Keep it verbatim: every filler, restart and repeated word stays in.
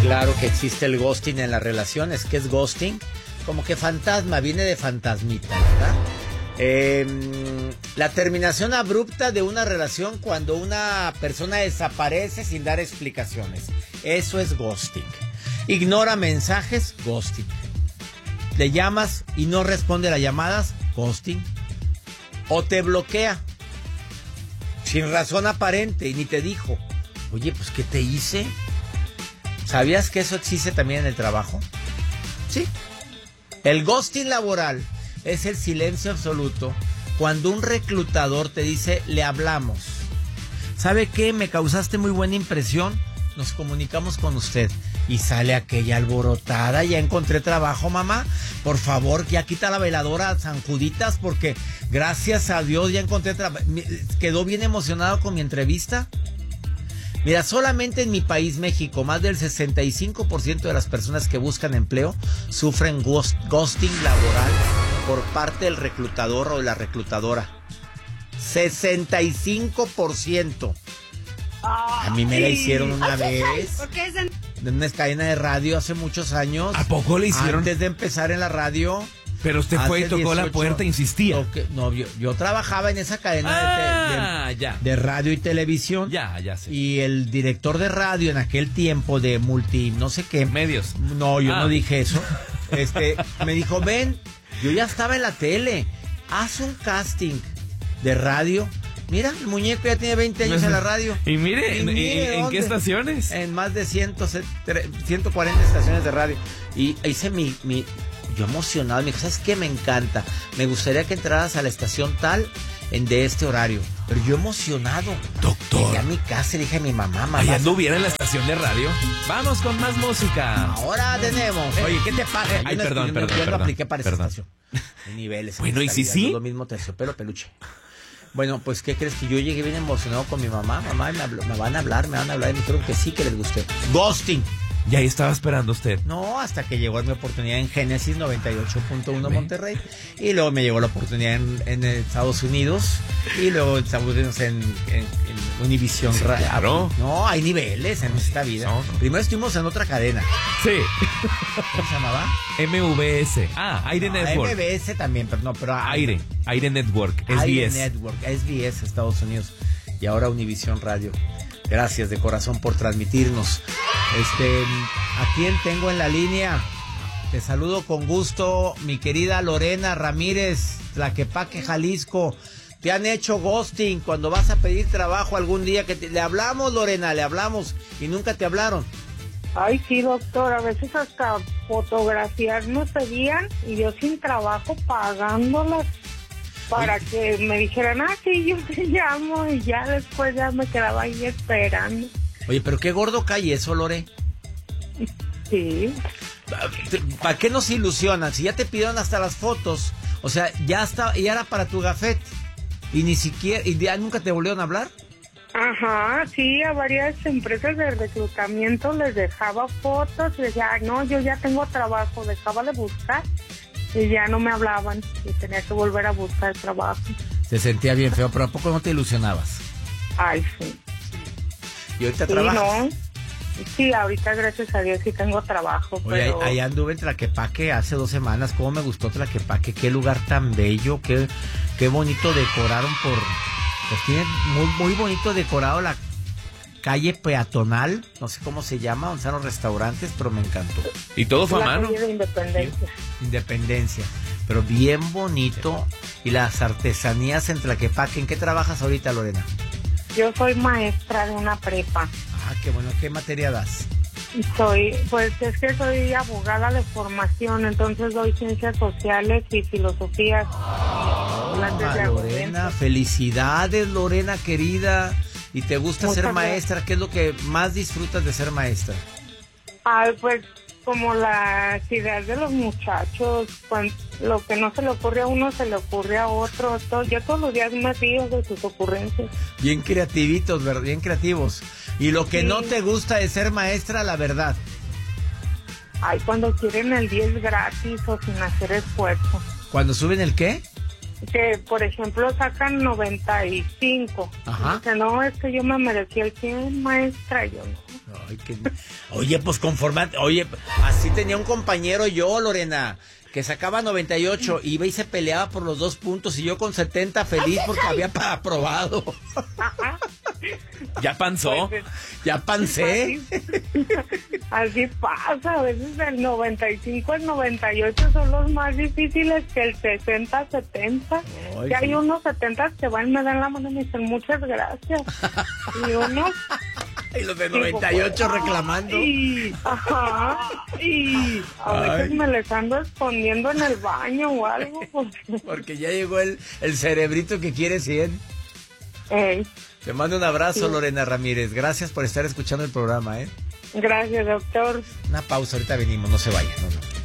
claro que existe el ghosting en las relaciones. ¿Qué es ghosting? Como que fantasma, viene de fantasmita, ¿verdad? Eh, la terminación abrupta de una relación cuando una persona desaparece sin dar explicaciones. Eso es ghosting. Ignora mensajes, ghosting. Le llamas y no responde las llamadas, ghosting. O te bloquea sin razón aparente y ni te dijo. Oye, pues ¿qué te hice? ¿Sabías que eso existe también en el trabajo? Sí. El ghosting laboral es el silencio absoluto cuando un reclutador te dice, le hablamos. ¿Sabe qué? Me causaste muy buena impresión. Nos comunicamos con usted. Y sale aquella alborotada. Ya encontré trabajo, mamá. Por favor, ya quita la veladora, San Juditas, porque gracias a Dios ya encontré trabajo. Quedó bien emocionado con mi entrevista. Mira, solamente en mi país, México, más del sesenta y cinco por ciento de las personas que buscan empleo sufren ghost, ghosting laboral por parte del reclutador o de la reclutadora. sesenta y cinco por ciento. A mí me la hicieron una vez. ¿Por qué es en... en una cadena de radio hace muchos años? ¿A poco le hicieron? Antes de empezar en la radio. Pero usted fue y tocó dieciocho, la puerta, insistía. Toque, no, yo, yo trabajaba en esa cadena ah, de, de, ya. de radio y televisión. Ya, ya sé. Y el director de radio en aquel tiempo de multi, no sé qué. Medios. No, yo ah. no dije eso. Este, me dijo, ven, yo ya estaba en la tele. Haz un casting de radio. Mira, el muñeco ya tiene veinte años en la radio. Y mire, y ¿en, mire ¿en qué estaciones? En más de ciento cuarenta estaciones de radio. Y hice mi, mi... Yo emocionado, me dijo, ¿sabes qué? Me encanta. Me gustaría que entraras a la estación tal en de este horario. Pero yo emocionado. Doctor. Llegué a mi casa y dije a mi mamá, mamá. Allá anduviera en la estación de radio. Vamos con más música. Ahora tenemos. Oye, ¿qué te pasa? Eh, ay, yo perdón, no, perdón, yo no perdón, apliqué para perdón. esa estación. Hay niveles. Bueno, ¿y si sí? Lo mismo terciopelo, peluche. Bueno, pues, ¿qué crees? Que yo llegué bien emocionado con mi mamá. Mamá, me, habló, me van a hablar, me van a hablar. Y me dijeron que sí, que les gusté. Ghosting. Y ahí estaba esperando usted. No, hasta que llegó mi oportunidad en Génesis noventa y ocho punto uno Monterrey. Y luego me llegó la oportunidad en, en Estados Unidos. Y luego estamos en, en, en Univisión sí, Radio. Claro. No, hay niveles en esta vida. No, no. Primero estuvimos en otra cadena. Sí. ¿Cómo se llamaba? M V S. Ah, Aire no, Network. M V S también, pero no, pero... Aire. Aire Network. S B S. Aire Network. S B S, Estados Unidos. Y ahora Univisión Radio. Gracias de corazón por transmitirnos. Este, ¿a quién tengo en la línea? Te saludo con gusto, mi querida Lorena Ramírez, Tlaquepaque, Jalisco. Te han hecho ghosting cuando vas a pedir trabajo algún día que te, le hablamos, Lorena, le hablamos y nunca te hablaron. Ay, sí, doctor, a veces hasta fotografías nos pedían y yo sin trabajo pagándolas para Oye. que me dijeran, ah, sí, yo te llamo, y ya después ya me quedaba ahí esperando. Oye, pero qué gordo cae eso, Lore. Sí. ¿Para qué nos ilusionan? Si ya te pidieron hasta las fotos, o sea, ya está, ya era para tu gafet y ni siquiera, y ya nunca te volvieron a hablar. Ajá, sí, a varias empresas de reclutamiento les dejaba fotos, y decía, no, yo ya tengo trabajo, dejaba de buscar y ya no me hablaban y tenía que volver a buscar trabajo. Se sentía bien feo, pero ¿a poco no te ilusionabas? Ay, sí. ¿Y ahorita sí, trabajas? No. Sí, ahorita gracias a Dios sí tengo trabajo. Oye, pero... allá anduve en Tlaquepaque hace dos semanas. ¿Cómo me gustó Tlaquepaque? Qué lugar tan bello, qué, qué bonito decoraron por... Pues tiene muy, muy bonito decorado la calle peatonal, no sé cómo se llama, donde están los restaurantes, pero me encantó. Y todo fue a la mano. calle de Independencia. Sí, Independencia, pero bien bonito. Y las artesanías en Tlaquepaque. ¿En qué trabajas ahorita, Lorena? Yo soy maestra de una prepa. Ah, qué bueno. ¿Qué materia das? Soy, pues es que soy abogada de formación, entonces doy ciencias sociales y filosofía. Oh, Lorena, felicidades, Lorena querida. ¿Y te gusta Muchas ser maestra? Gracias. ¿Qué es lo que más disfrutas de ser maestra? Ay, pues como las ideas de los muchachos, cuando, lo que no se le ocurre a uno se le ocurre a otro. Todo, yo todos los días me río de sus ocurrencias. Bien creativitos, ¿verdad? Bien creativos. Y lo que sí. no te gusta de ser maestra, la verdad. Ay, cuando quieren el diez gratis o sin hacer esfuerzo. ¿Cuando suben el qué? que por ejemplo sacan noventa y cinco. Ajá. Que no, es que yo me merecía el cien, maestra, yo no. Ay, qué... Oye, pues conforme, oye, así tenía un compañero yo, Lorena, que sacaba noventa y ocho, iba y se peleaba por los dos puntos y yo con setenta feliz porque había pa- aprobado. Ajá. ¿Ya panzó? Pues, Ya pancé. Así, así pasa, a veces el noventa y cinco, el noventa y ocho son los más difíciles que el sesenta, setenta. Ay, Y hay sí. unos setenta que van, me dan la mano y me dicen muchas gracias. Y unos... Y los de noventa y ocho reclamando. Y, ajá, y a veces Ay. me les ando escondiendo en el baño o algo. Porque, Porque ya llegó el, el cerebrito que quiere cien. Ey, Te mando un abrazo, Sí. Lorena Ramírez. Gracias por estar escuchando el programa, ¿eh? gracias, doctor. Una pausa, ahorita venimos, no se vayan. No, no.